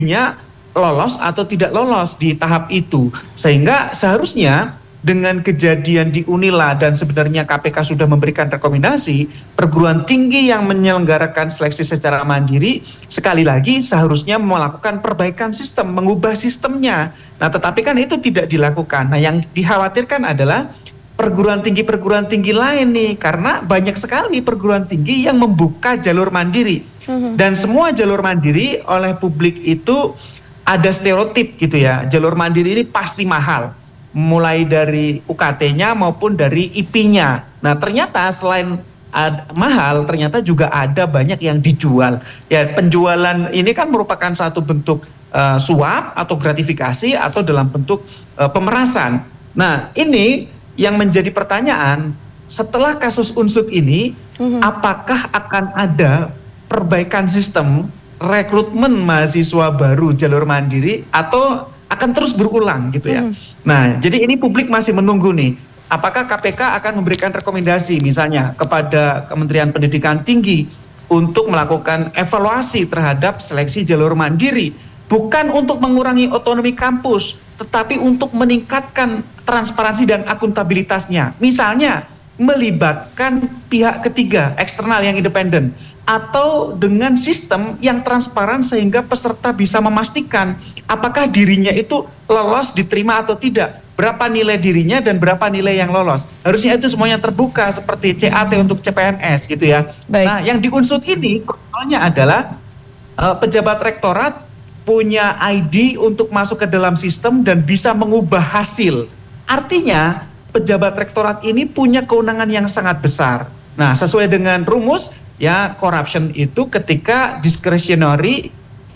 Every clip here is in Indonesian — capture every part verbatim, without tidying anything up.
lolos atau tidak lolos di tahap itu. Sehingga seharusnya dengan kejadian di Unila dan sebenarnya K P K sudah memberikan rekomendasi, perguruan tinggi yang menyelenggarakan seleksi secara mandiri sekali lagi seharusnya melakukan perbaikan sistem, mengubah sistemnya. Nah, tetapi kan itu tidak dilakukan. Nah, yang dikhawatirkan adalah perguruan tinggi-perguruan tinggi lain nih, karena banyak sekali perguruan tinggi yang membuka jalur mandiri. Dan semua jalur mandiri oleh publik itu ada stereotip gitu ya, jalur mandiri ini pasti mahal, mulai dari U K T-nya maupun dari I P-nya. Nah, ternyata selain ad, mahal, ternyata juga ada banyak yang dijual. Ya, penjualan ini kan merupakan satu bentuk uh, suap atau gratifikasi atau dalam bentuk uh, pemerasan. Nah, ini yang menjadi pertanyaan, setelah kasus Unsut ini, mm-hmm. apakah akan ada perbaikan sistem rekrutmen mahasiswa baru jalur mandiri atau akan terus berulang gitu ya. Hmm. Nah, jadi ini publik masih menunggu nih. Apakah K P K akan memberikan rekomendasi misalnya kepada Kementerian Pendidikan Tinggi untuk melakukan evaluasi terhadap seleksi jalur mandiri, bukan untuk mengurangi otonomi kampus, tetapi untuk meningkatkan transparansi dan akuntabilitasnya. Misalnya melibatkan pihak ketiga eksternal yang independen, atau dengan sistem yang transparan sehingga peserta bisa memastikan apakah dirinya itu lolos, diterima atau tidak, berapa nilai dirinya dan berapa nilai yang lolos. Harusnya itu semuanya terbuka seperti C A T untuk C P N S gitu ya. Baik. Nah, yang di Unsut ini persoalannya adalah uh, pejabat rektorat punya I D untuk masuk ke dalam sistem dan bisa mengubah hasil. Artinya pejabat rektorat ini punya kewenangan yang sangat besar. Nah, sesuai dengan rumus ya, corruption itu ketika discretionary,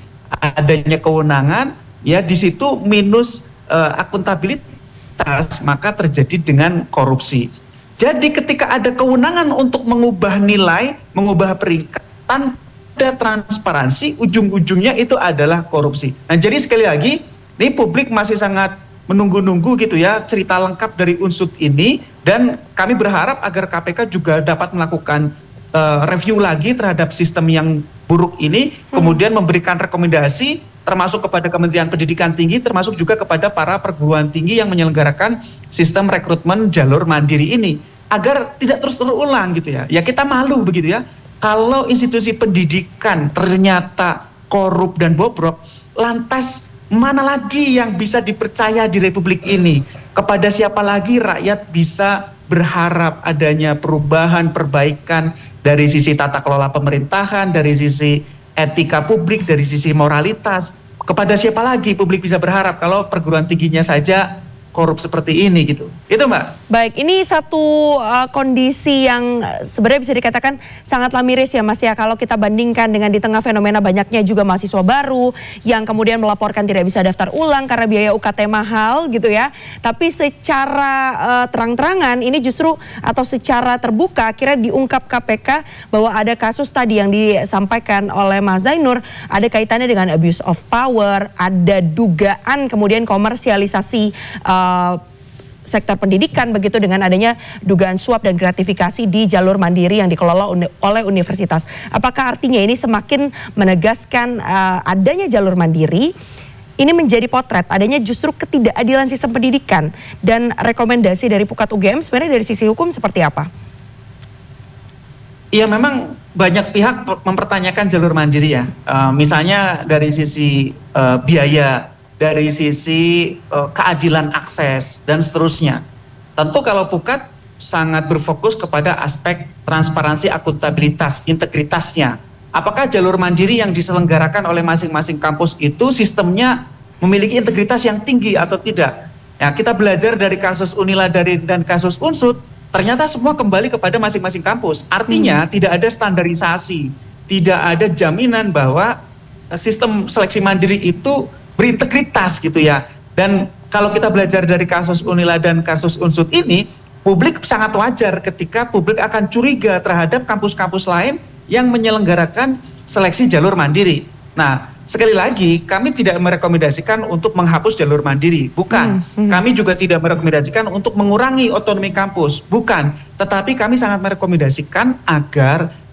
adanya kewenangan, ya di situ minus uh, akuntabilitas, maka terjadi dengan korupsi. Jadi ketika ada kewenangan untuk mengubah nilai, mengubah peringkat, tanpa transparansi, ujung-ujungnya itu adalah korupsi. Nah, jadi sekali lagi, ini publik masih sangat menunggu-nunggu gitu ya cerita lengkap dari Unsut ini, dan kami berharap agar K P K juga dapat melakukan uh, review lagi terhadap sistem yang buruk ini, hmm. kemudian memberikan rekomendasi termasuk kepada Kementerian Pendidikan Tinggi, termasuk juga kepada para perguruan tinggi yang menyelenggarakan sistem rekrutmen jalur mandiri ini, agar tidak terus terulang gitu ya. Ya, kita malu begitu ya, kalau institusi pendidikan ternyata korup dan bobrok, lantas mana lagi yang bisa dipercaya di Republik ini? Kepada siapa lagi rakyat bisa berharap adanya perubahan, perbaikan dari sisi tata kelola pemerintahan, dari sisi etika publik, dari sisi moralitas? Kepada siapa lagi publik bisa berharap kalau perguruan tingginya saja korup seperti ini gitu. Itu Mbak. Baik, ini satu uh, kondisi yang sebenarnya bisa dikatakan sangatlah miris ya Mas ya, kalau kita bandingkan dengan di tengah fenomena banyaknya juga mahasiswa baru yang kemudian melaporkan tidak bisa daftar ulang karena biaya U K T mahal gitu ya. Tapi secara uh, terang-terangan ini justru atau secara terbuka akhirnya diungkap K P K bahwa ada kasus tadi yang disampaikan oleh Mas Zainur, ada kaitannya dengan abuse of power, ada dugaan kemudian komersialisasi uh, sektor pendidikan begitu dengan adanya dugaan suap dan gratifikasi di jalur mandiri yang dikelola uni oleh universitas. Apakah artinya ini semakin menegaskan uh, adanya jalur mandiri ini menjadi potret adanya justru ketidakadilan sistem pendidikan, dan rekomendasi dari Pukat U G M sebenarnya dari sisi hukum seperti apa? Iya, memang banyak pihak mempertanyakan jalur mandiri ya. Uh, misalnya dari sisi uh, biaya, dari sisi uh, keadilan akses dan seterusnya. Tentu kalau Pukat sangat berfokus kepada aspek transparansi, akuntabilitas, integritasnya. Apakah jalur mandiri yang diselenggarakan oleh masing-masing kampus itu sistemnya memiliki integritas yang tinggi atau tidak? Ya, kita belajar dari kasus Unila dari dan kasus Unsut, ternyata semua kembali kepada masing-masing kampus. Artinya hmm. tidak ada standarisasi, tidak ada jaminan bahwa sistem seleksi mandiri itu berintegritas gitu ya. Dan kalau kita belajar dari kasus Unila dan kasus Unsut ini, publik sangat wajar ketika publik akan curiga terhadap kampus-kampus lain yang menyelenggarakan seleksi jalur mandiri. Nah, sekali lagi kami tidak merekomendasikan untuk menghapus jalur mandiri, bukan. Hmm, hmm. Kami juga tidak merekomendasikan untuk mengurangi otonomi kampus, bukan. Tetapi kami sangat merekomendasikan agar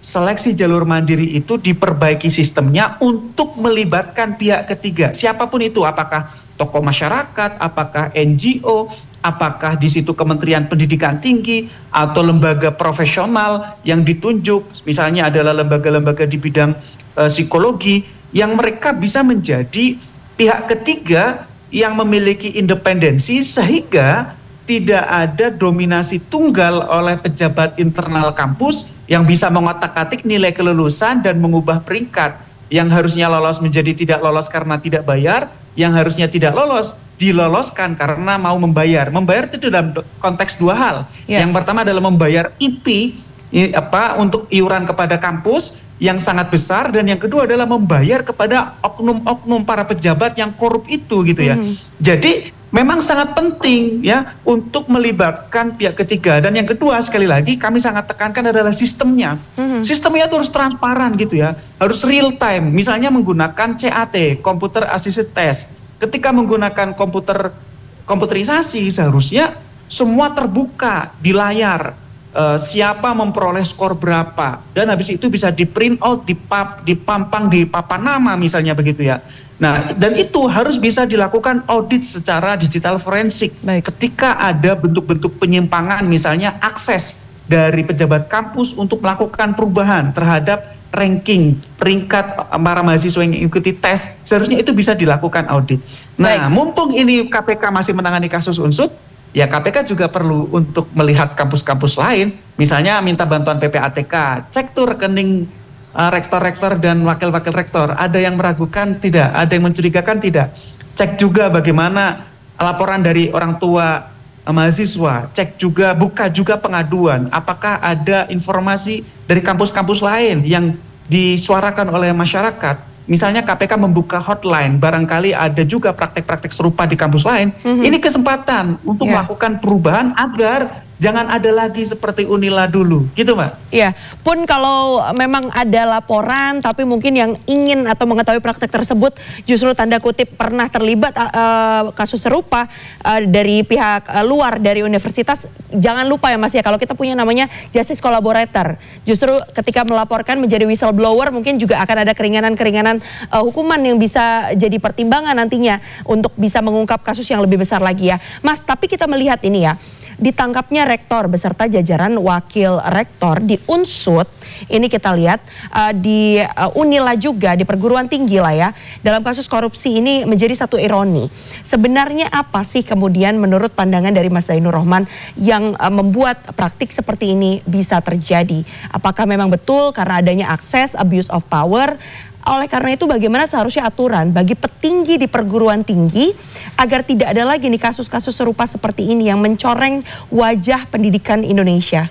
seleksi jalur mandiri itu diperbaiki sistemnya untuk melibatkan pihak ketiga. Siapapun itu, apakah tokoh masyarakat, apakah N G O, apakah di situ Kementerian Pendidikan Tinggi atau lembaga profesional yang ditunjuk, misalnya adalah lembaga-lembaga di bidang uh, psikologi, yang mereka bisa menjadi pihak ketiga yang memiliki independensi sehingga tidak ada dominasi tunggal oleh pejabat internal kampus yang bisa mengotak-atik nilai kelulusan dan mengubah peringkat yang harusnya lolos menjadi tidak lolos karena tidak bayar, yang harusnya tidak lolos diloloskan karena mau membayar. Membayar itu dalam konteks dua hal. Yeah. Yang pertama adalah membayar I P I, apa untuk iuran kepada kampus yang sangat besar, dan yang kedua adalah membayar kepada oknum-oknum para pejabat yang korup itu gitu ya. Mm. Jadi memang sangat penting ya untuk melibatkan pihak ketiga, dan yang kedua sekali lagi kami sangat tekankan adalah sistemnya. Mm. Sistemnya itu harus transparan gitu ya, harus real time. Misalnya menggunakan C A T, Computer Assisted Test. Ketika menggunakan komputer komputerisasi seharusnya semua terbuka di layar. Uh, siapa memperoleh skor berapa, dan habis itu bisa di print out, dipap, dipampang di papan nama misalnya begitu ya. Nah, dan itu harus bisa dilakukan audit secara digital forensik. Baik. Ketika ada bentuk-bentuk penyimpangan, misalnya akses dari pejabat kampus untuk melakukan perubahan terhadap ranking peringkat para mahasiswa yang mengikuti tes, seharusnya itu bisa dilakukan audit. Nah, baik, mumpung ini K P K masih menangani kasus unsut, ya K P K juga perlu untuk melihat kampus-kampus lain, misalnya minta bantuan P P A T K, cek tuh rekening uh, rektor-rektor dan wakil-wakil rektor, ada yang meragukan tidak, ada yang mencurigakan tidak. Cek juga bagaimana laporan dari orang tua uh, mahasiswa, cek juga, buka juga pengaduan, apakah ada informasi dari kampus-kampus lain yang disuarakan oleh masyarakat. Misalnya K P K membuka hotline, barangkali ada juga praktek-praktek serupa di kampus lain. Mm-hmm. Ini kesempatan untuk yeah. melakukan perubahan agar jangan ada lagi seperti Unila dulu, gitu Mbak. Iya, pun kalau memang ada laporan, tapi mungkin yang ingin atau mengetahui praktek tersebut justru tanda kutip pernah terlibat uh, kasus serupa uh, dari pihak uh, luar dari universitas, jangan lupa ya Mas ya, kalau kita punya namanya justice collaborator, justru ketika melaporkan menjadi whistleblower mungkin juga akan ada keringanan-keringanan uh, hukuman yang bisa jadi pertimbangan nantinya untuk bisa mengungkap kasus yang lebih besar lagi ya. Mas, tapi kita melihat ini ya, ditangkapnya rektor beserta jajaran wakil rektor di Unsut, ini kita lihat uh, di uh, Unila juga, di perguruan tinggi lah ya, dalam kasus korupsi ini menjadi satu ironi. Sebenarnya apa sih kemudian menurut pandangan dari Mas Zainur Rohman yang uh, membuat praktik seperti ini bisa terjadi? Apakah memang betul karena adanya akses, abuse of power? Oleh karena itu bagaimana seharusnya aturan bagi petinggi di perguruan tinggi agar tidak ada lagi nih kasus-kasus serupa seperti ini yang mencoreng wajah pendidikan Indonesia?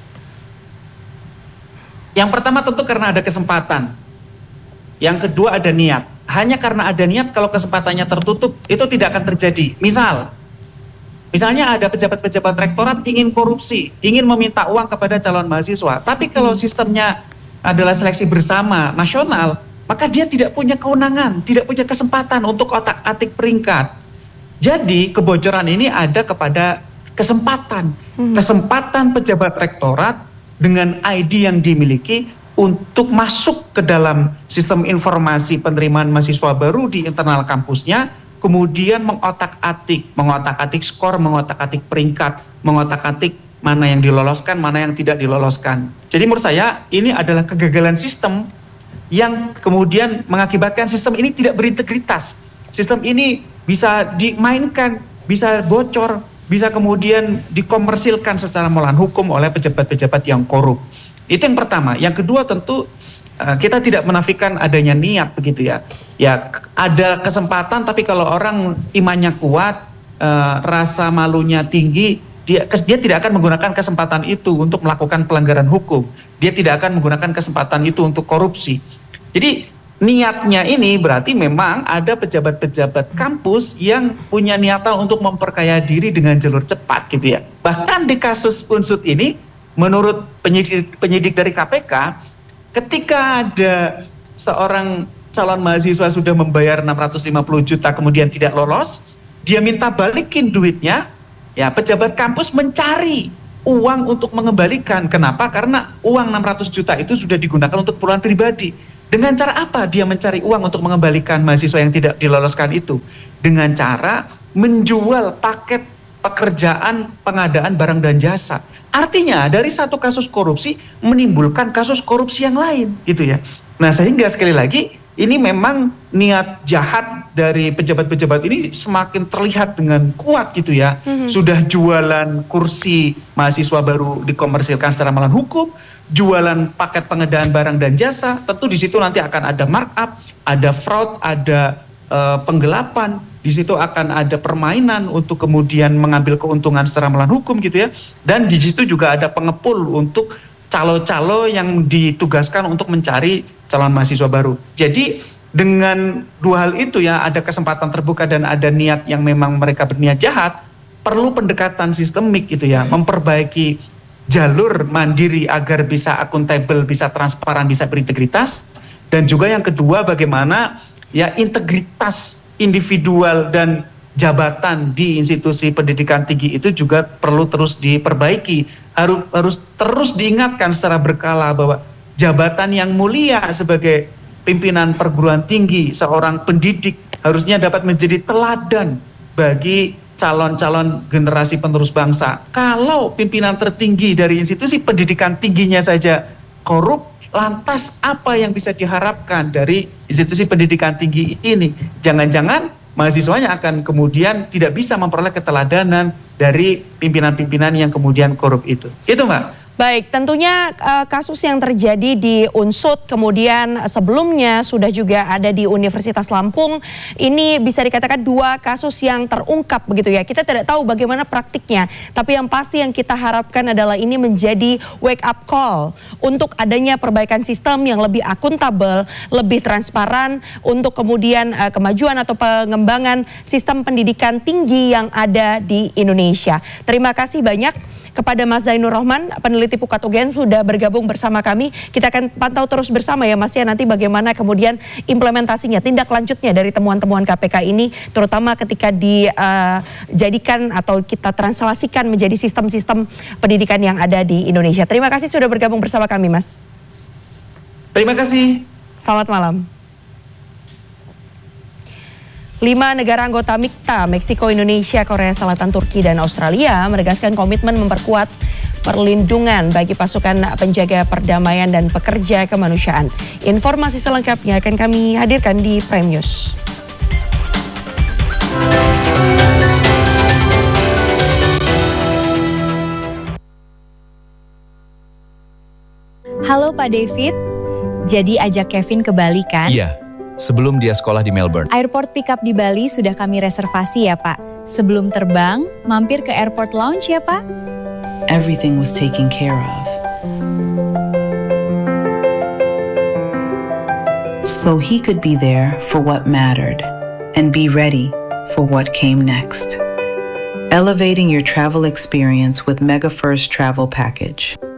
Yang pertama tentu karena ada kesempatan. Yang kedua ada niat. Hanya karena ada niat, kalau kesempatannya tertutup itu tidak akan terjadi. Misal, misalnya ada pejabat-pejabat rektorat ingin korupsi, ingin meminta uang kepada calon mahasiswa. Tapi kalau sistemnya adalah seleksi bersama nasional, maka dia tidak punya kewenangan, tidak punya kesempatan untuk otak-atik peringkat. Jadi kebocoran ini ada kepada kesempatan. Hmm. Kesempatan pejabat rektorat dengan I D yang dimiliki untuk masuk ke dalam sistem informasi penerimaan mahasiswa baru di internal kampusnya, kemudian mengotak-atik, mengotak-atik skor, mengotak-atik peringkat, mengotak-atik mana yang diloloskan, mana yang tidak diloloskan. Jadi menurut saya ini adalah kegagalan sistem yang kemudian mengakibatkan sistem ini tidak berintegritas. Sistem ini bisa dimainkan, bisa bocor, bisa kemudian dikomersilkan secara melawan hukum oleh pejabat-pejabat yang korup. Itu yang pertama. Yang kedua tentu uh, kita tidak menafikan adanya niat begitu ya. Ya ada kesempatan, tapi kalau orang imannya kuat, uh, rasa malunya tinggi, dia, dia tidak akan menggunakan kesempatan itu untuk melakukan pelanggaran hukum. Dia tidak akan menggunakan kesempatan itu untuk korupsi. Jadi niatnya ini berarti memang ada pejabat-pejabat kampus yang punya niatan untuk memperkaya diri dengan jalur cepat gitu ya. Bahkan di kasus Unsut ini, menurut penyidik, penyidik dari K P K, ketika ada seorang calon mahasiswa sudah membayar enam ratus lima puluh juta kemudian tidak lolos, dia minta balikin duitnya, ya pejabat kampus mencari uang untuk mengembalikan. Kenapa? Karena uang enam ratus juta itu sudah digunakan untuk keperluan pribadi. Dengan cara apa dia mencari uang untuk mengembalikan mahasiswa yang tidak diloloskan itu? Dengan cara menjual paket pekerjaan pengadaan barang dan jasa. Artinya dari satu kasus korupsi menimbulkan kasus korupsi yang lain gitu ya. Nah, sehingga sekali lagi ini memang niat jahat dari pejabat-pejabat ini semakin terlihat dengan kuat gitu ya. Mm-hmm. Sudah jualan kursi mahasiswa baru dikomersilkan secara melawan hukum, jualan paket pengadaan barang dan jasa, tentu di situ nanti akan ada markup, ada fraud, ada uh, penggelapan, di situ akan ada permainan untuk kemudian mengambil keuntungan secara melawan hukum gitu ya. Dan di situ juga ada pengepul untuk calo-calo yang ditugaskan untuk mencari calon mahasiswa baru. Jadi dengan dua hal itu ya, ada kesempatan terbuka dan ada niat yang memang mereka berniat jahat, perlu pendekatan sistemik gitu ya, memperbaiki jalur mandiri agar bisa akuntabel, bisa transparan, bisa berintegritas. Dan juga yang kedua bagaimana ya integritas individual dan jabatan di institusi pendidikan tinggi itu juga perlu terus diperbaiki. Harus harus terus diingatkan secara berkala bahwa jabatan yang mulia sebagai pimpinan perguruan tinggi, seorang pendidik harusnya dapat menjadi teladan bagi calon-calon generasi penerus bangsa. Kalau pimpinan tertinggi dari institusi pendidikan tingginya saja korup, lantas apa yang bisa diharapkan dari institusi pendidikan tinggi ini? Jangan-jangan mahasiswanya akan kemudian tidak bisa memperoleh keteladanan dari pimpinan-pimpinan yang kemudian korup itu. Itu Mbak. Baik, tentunya uh, kasus yang terjadi di Unsud, kemudian sebelumnya sudah juga ada di Universitas Lampung, ini bisa dikatakan dua kasus yang terungkap begitu ya. Kita tidak tahu bagaimana praktiknya, tapi yang pasti yang kita harapkan adalah ini menjadi wake up call untuk adanya perbaikan sistem yang lebih akuntabel, lebih transparan untuk kemudian uh, kemajuan atau pengembangan sistem pendidikan tinggi yang ada di Indonesia. Terima kasih banyak kepada Mas Zainur Rohman, peneliti Pukat U G M, sudah bergabung bersama kami. Kita akan pantau terus bersama ya Mas ya, nanti bagaimana kemudian implementasinya, tindak lanjutnya dari temuan-temuan K P K ini, terutama ketika dijadikan uh, atau kita translasikan menjadi sistem-sistem pendidikan yang ada di Indonesia. Terima kasih sudah bergabung bersama kami Mas. Terima kasih. Selamat malam. Lima negara anggota M I C T A, Meksiko, Indonesia, Korea Selatan, Turki, dan Australia menegaskan komitmen memperkuat perlindungan bagi pasukan penjaga perdamaian dan pekerja kemanusiaan. Informasi selengkapnya akan kami hadirkan di Prime News. Halo Pak David, jadi ajak Kevin ke Bali kan? Iya. Sebelum dia sekolah di Melbourne. Airport pickup di Bali sudah kami reservasi ya Pak. Sebelum terbang, mampir ke airport lounge ya Pak. Everything was taken care of. So he could be there for what mattered and be ready for what came next. Elevating your travel experience with Mega First Travel Package.